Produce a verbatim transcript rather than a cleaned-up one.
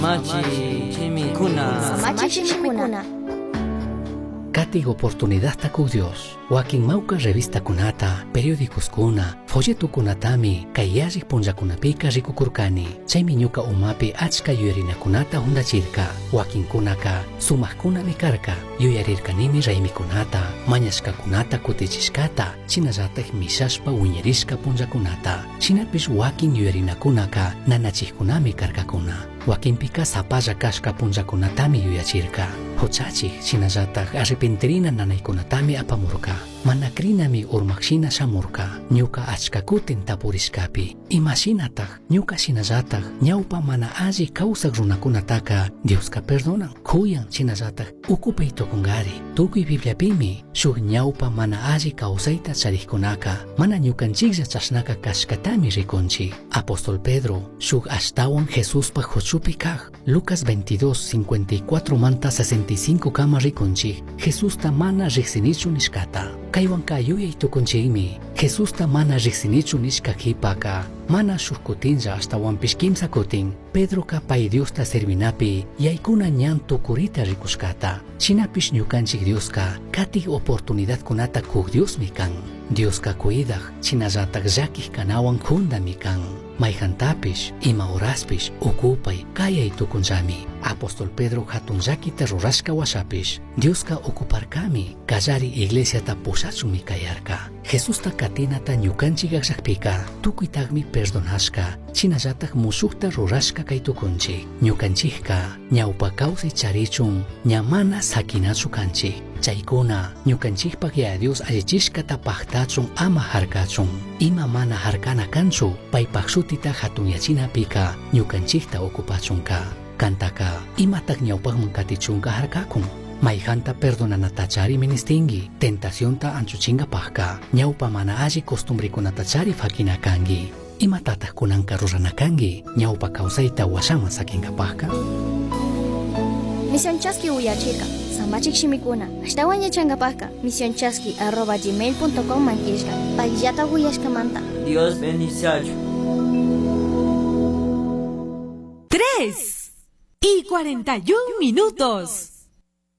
Machi Chimikuna. Samachi Chimikuna. Katig oportunidad taku Dios. Wakin mauka revista kunata, periódicos kuna, folleto kunatami, kayarik punjakunapika rikukurkani. Chaymi ñuka umapi achka yuyarinakunata hundachirka. Wakin kunaka, sumajkunami karka, yuyarirkanimi raymikunata, mañashkakunata kutichishkata, chinallatak mishashpa wiñarishka punjakunata. Chinapish wakin yuyarinakunaka, nanachijkunami karkakuna. Wakinpika sapalla kashka punjakunatami yuyachirka. Huchachik chinallatak arrepentirina nanaykunatami apamurka. Manakrinami urmakshina shamurka. Ñuka achka kutin tapurishkapi. Imashinataq ñuka shinallatak ñawpa mana alli kawsaq runakunataka Dioska perdonan. Kuyan chinallatak ukupay tukungari. Tukuy Bibliapimi shuk ñawpa mana alli kawsayta charikkunaka mana ñukanchiklla chashnaka kashkatami rikunchik. Apóstol Pedro shuk ashtawan Jesuspa huchupi kaq Lucas veintidós cincuenta y cuatro manta sesenta y cinco kama rikunchik. Jesusta mana riksinichu nishkata. Kaywanka yuyay tukunchikmi Jesusta mana riksinichu nishkakipaka mana shuk kutinlla ashtawanpish kimsa kutin Pedroka pay Diosta servinapi yaykuna ñan tukurita rikushkata. Chinapish ñukanchik Dioska katig oportunidadkunata kuk Diosmi kan. Dioska cuidaq chinallatak llakik kanawan kundami kan. Mayjantapish ima horaspish ukupay kayay tukunllami. Apóstol Pedro hatun llakita rurashka washapish Dioska okuparkami kallari iglesiata pushachunmi kayarka. Jesusta katinata ñukanchik llakpika tukuytaqmi perdonashka chinallatak mushukta rurashka kay tukunchik. Ñukanchikka ñawpa kawsay charichun ña mana sakinachu kanchik. Chaykuna ñukanchikpak ya Dios allichishkata paktachun ama harkachun. Ima mana harkana kanchu paypak shutita hatunyachinapika ñukanchikta okupachunka. Kantaka imatak ñawpakman katichunka harkakun. Mayjanta perdonanatachari ministingi, tentacionta anchuchinkapajka, ñawpa mana alli costumbrikunatachari fakinakangi. Imatataq kunanka ruranakangi, ñawpa kawsayta washaman sakinkapajka. Misión Chasqui uyachirka, Sambachik Shimikuna, ashtawan yachankapajka, misión chasqui arroba gmail punto com mankishka, payllata uyashkamanta. Dios bendice. Tres y cuarenta y un minutos.